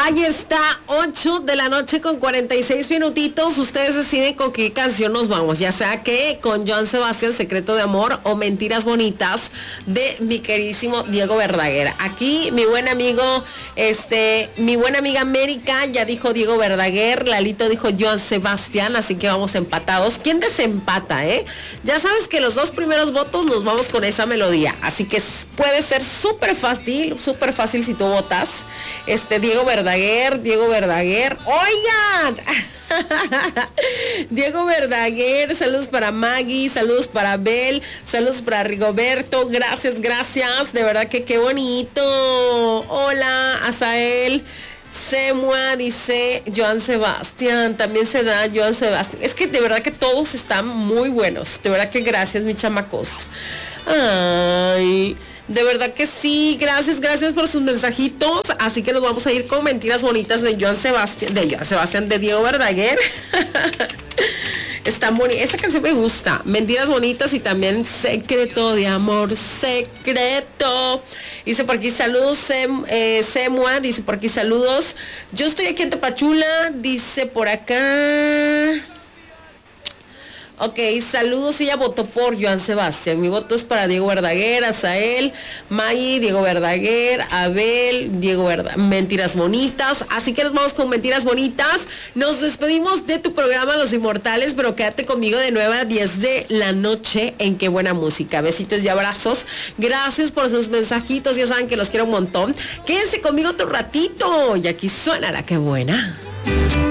Ahí está, 8 de la noche con 46 minutitos. Ustedes deciden con qué canción nos vamos, ya sea que con Joan Sebastián, Secreto de Amor, o Mentiras Bonitas de mi queridísimo Diego Verdaguer. Aquí mi buen amigo, mi buena amiga América ya dijo Diego Verdaguer, Lalito dijo Joan Sebastián, así que vamos empatados. ¿Quién desempata, Ya sabes que los dos primeros votos nos vamos con esa melodía, así que puede ser súper fácil si tú votas. Diego Verdaguer, oigan. Diego Verdaguer, saludos para Maggie, saludos para Bel, saludos para Rigoberto, gracias, de verdad que qué bonito. Hola, Azael. Semua dice Joan Sebastián, también se da Joan Sebastián. Es que de verdad que todos están muy buenos, de verdad que gracias, mis chamacos. Ay, de verdad que sí, gracias por sus mensajitos. Así que nos vamos a ir con Mentiras Bonitas de Joan Sebastián, de Diego Verdaguer. Está bonita, esa canción me gusta. Mentiras Bonitas y también Secreto de Amor, Secreto. Dice por aquí saludos, Semua, dice por aquí saludos. Yo estoy aquí en Tapachula, dice por acá. Ok, saludos, ella votó por Joan Sebastián. Mi voto es para Diego Verdaguer, Azael, Maggie, Diego Verdaguer, Abel, Diego Verdaguer, Mentiras Bonitas. Así que nos vamos con Mentiras Bonitas. Nos despedimos de tu programa Los Inmortales, pero quédate conmigo de 9 a 10 de la noche en Qué Buena Música. Besitos y abrazos. Gracias por sus mensajitos, ya saben que los quiero un montón. Quédense conmigo otro ratito y aquí suena la Qué Buena.